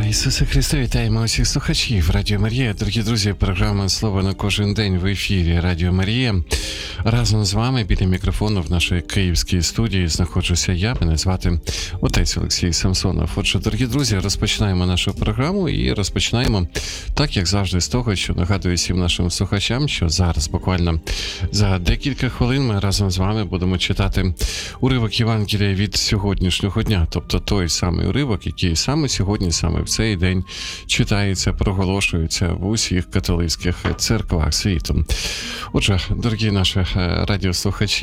Ісусе Христе, вітаємо усіх слухачів Радіо Марія. Дорогі друзі, програма «Слово на кожен день» в ефірі Радіо Марія. Разом з вами біля мікрофону в нашій київській студії знаходжуся я. Мене звати отець Олексій Самсонов. Отже, дорогі друзі, розпочинаємо нашу програму і розпочинаємо, так як завжди, з того, що нагадую всім нашим слухачам, що зараз буквально за декілька хвилин ми разом з вами будемо читати уривок Євангелія від сьогоднішнього дня, тобто той самий уривок, який саме сьогодні, саме в цей день читається, проголошується в усіх католицьких церквах світу. Отже, дорогі наші радіослухачі,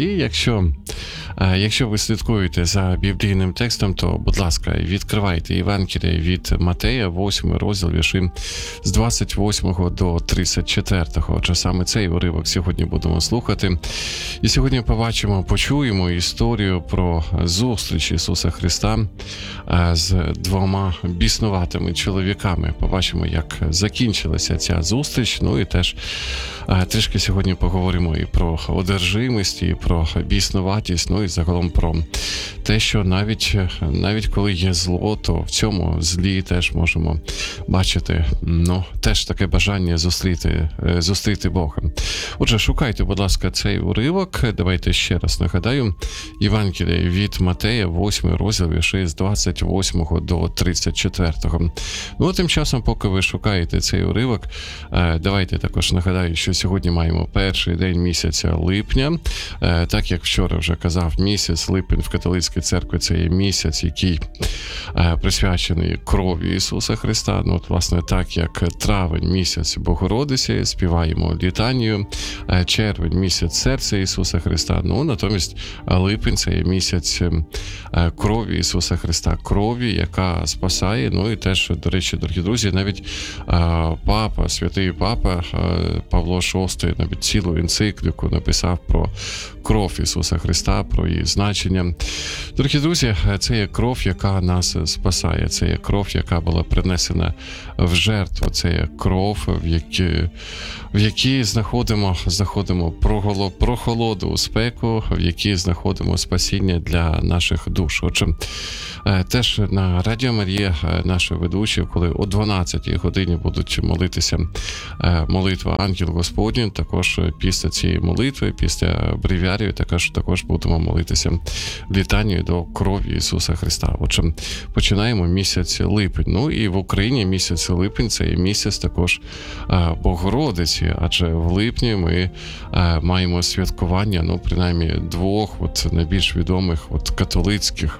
якщо ви слідкуєте за біблійним текстом, то, будь ласка, відкривайте Євангелія від Матея, 8 розділ, вірші з 28 до 34. Отже, саме цей уривок сьогодні будемо слухати. І сьогодні почуємо історію про зустріч Ісуса Христа з двома біснуватими чоловіками. Побачимо, як закінчилася ця зустріч. Ну і теж трішки сьогодні поговоримо і про одержимість, і про біснуватість, ну і загалом про те, що навіть коли є зло, то в цьому злі теж можемо бачити, теж таке бажання зустріти Бога. Отже, шукайте, будь ласка, цей уривок. Давайте ще раз нагадаю. Євангелія від Матея, 8 розділ, вірші з 28 до 34. Ну, тим часом, поки ви шукаєте цей уривок, давайте також нагадаю, що сьогодні маємо перший день місяця липня. Так, як вчора вже казав, місяць липень в католицькій церкві – це є місяць, який присвячений крові Ісуса Христа. Ну, от, власне, так, як травень – місяць Богородиці, співаємо літанію, червень – місяць серця Ісуса Христа. Ну, натомість липень – це є місяць крові Ісуса Христа, крові, яка спасає. Ну, і теж, до речі, дорогі друзі, навіть святий папа Павло VI навіть цілу енцикліку написав про кров Ісуса Христа, про її значення. Дорогі друзі, це є кров, яка нас спасає, це є кров, яка була принесена в жертву, це є кров, в якій знаходимо прохолоду у спеку, в якій знаходимо спасіння для наших душ. Отже, теж на Радіо Марія наші ведучі, коли о 12-й годині будуть молитися молитва Ангел Господній, також після цієї молитви, після бревіарію, також будемо молитися літанню до крові Ісуса Христа. Отже, починаємо місяць липень. Ну і в Україні місяць липень – це є місяць також Богородиці, адже в липні ми маємо святкування, принаймні двох найбільш відомих католицьких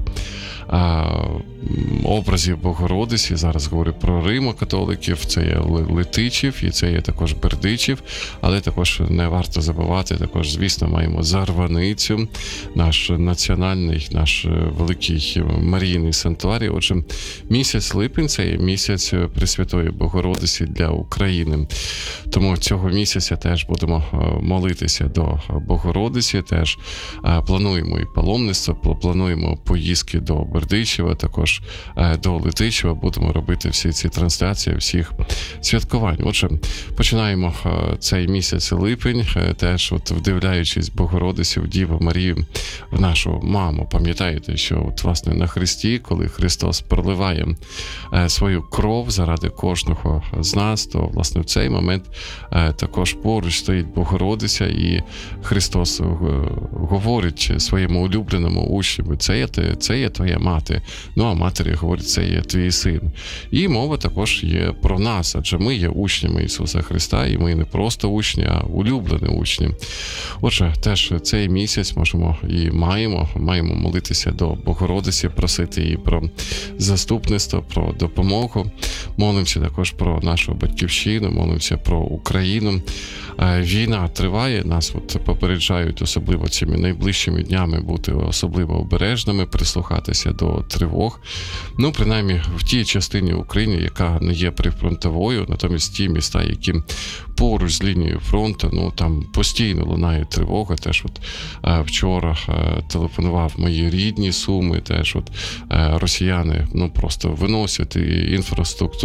образів Богородиці. Зараз говорю про римокатоликів, це є Летичів і це є також Бердичів, але також не варто забувати, також, звісно, маємо Зарваницю, наш національний, наш великий Марійний санктуарій. Отже, місяць липень – це є місяць Пресвятої Богородиці для України. Тому цього місяця теж будемо молитися до Богородиці, теж плануємо і паломництво, плануємо поїздки до Бердичева, також до Летичева, будемо робити всі ці трансляції, всіх святкувань. Отже, починаємо цей місяць липень, теж вдивляючись Богородицю, в Діву Марію, в нашу маму. Пам'ятаєте, що власне на Христі, коли Христос проливає свою кров заради кожного з нас, то власне в цей момент також поруч стоїть Богородиця, і Христос говорить своєму улюбленому учню: це є твоя мати. Ну, а матері говорить: це є твій син. І мова також є про нас, адже ми є учнями Ісуса Христа, і ми не просто учні, а улюблені учні. Отже, теж цей місяць маємо молитися до Богородиці, просити її про заступництво, про допомогу. Молимося також про нашу батьківщину, молимося про Україну. Війна триває, нас попереджають, особливо цими найближчими днями, бути особливо обережними, прислухатися до тривог. Ну, принаймні, в тій частині України, яка не є прифронтовою, натомість ті міста, які поруч з лінією фронту, там постійно лунає тривога. Теж вчора телефонував мої рідні Суми, теж росіяни просто виносять і інфраструктуру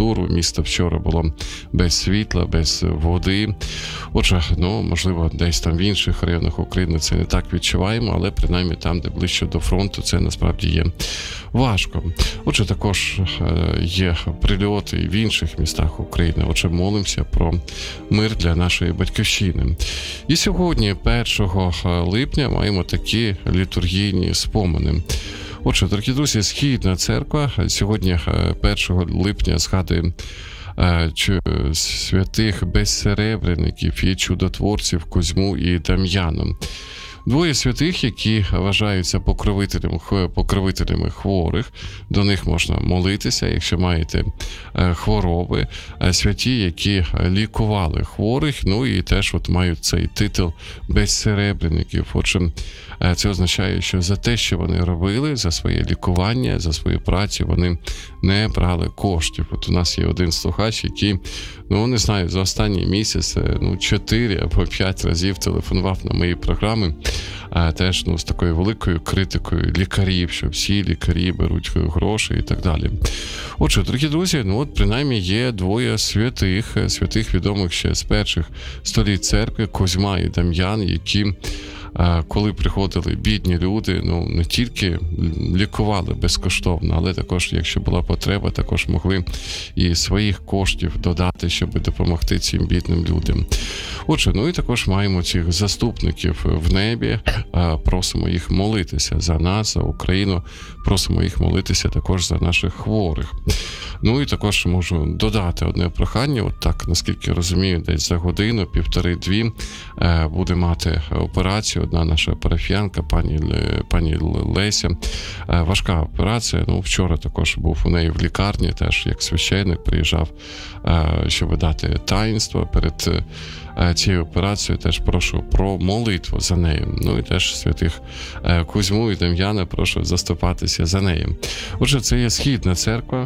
інфраструктуру. Місто вчора було без світла, без води. Отже, можливо, десь там в інших районах України це не так відчуваємо, але принаймні там, де ближче до фронту, це насправді є важко. Отже, також є прильоти і в інших містах України. Отже, молимося про мир для нашої батьківщини. І сьогодні, 1 липня, маємо такі літургійні спомини. Отже, дорогі друзі, Східна церква сьогодні, 1 липня, згадує святих безсеребреників і чудотворців Кузьму і Дам'яну. Двоє святих, які вважаються покровителями хворих. До них можна молитися, якщо маєте хвороби. Святі, які лікували хворих, і теж мають цей титул безсеребреників. Отже, це означає, що за те, що вони робили, за своє лікування, за свою працю, вони не брали коштів. От у нас є один слухач, який, не знаю, за останній місяць 4 або 5 разів телефонував на мої програми, теж з такою великою критикою лікарів, що всі лікарі беруть гроші і так далі. Отже, дорогі друзі, принаймні є двоє святих відомих ще з перших століть церкви, Кузьма і Дам'ян, які коли приходили бідні люди, не тільки лікували безкоштовно, але також, якщо була потреба, також могли і своїх коштів додати, щоб допомогти цим бідним людям. Отже, і також маємо цих заступників в небі, просимо їх молитися за нас, за Україну, просимо їх молитися також за наших хворих. І також можу додати одне прохання, так, наскільки розумію, десь за годину, 1,5-2 буде мати операцію одна наша парафіянка, пані Леся. Важка операція, вчора також був у неї в лікарні, теж як священник приїжджав, щоб дати таїнство перед цією операцією. Теж прошу про молитву за нею. І теж святих Кузьму і Дем'яна прошу заступатися за нею. Отже, це є Східна церква.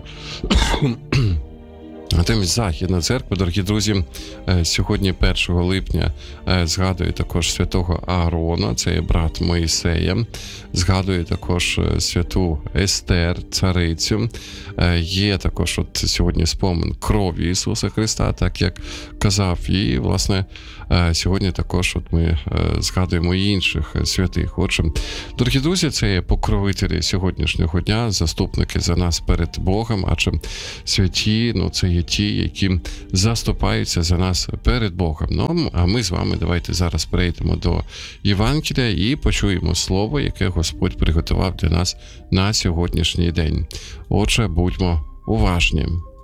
Натомість Західна церква, дорогі друзі, сьогодні 1 липня згадує також святого Аарона, це є брат Моїсея, згадує також святу Естер, царицю. Є також сьогодні спомин крові Ісуса Христа, так як казав, і, власне, сьогодні також ми згадуємо і інших святих. Отже, дорогі друзі, це є покровителі сьогоднішнього дня, заступники за нас перед Богом, адже святі, це є ті, які заступаються за нас перед Богом. А ми з вами давайте зараз перейдемо до Євангелія і почуємо слово, яке Господь приготував для нас на сьогоднішній день. Отже, будьмо уважні.